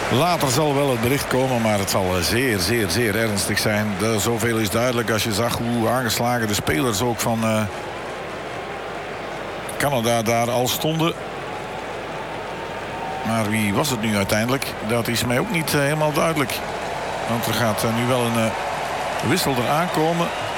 Later zal wel het bericht komen, maar het zal zeer, zeer, zeer ernstig zijn. Zoveel is duidelijk als je zag hoe aangeslagen de spelers ook van Canada daar al stonden. Maar wie was het nu uiteindelijk? Dat is mij ook niet helemaal duidelijk. Want er gaat nu wel een wissel eraan komen.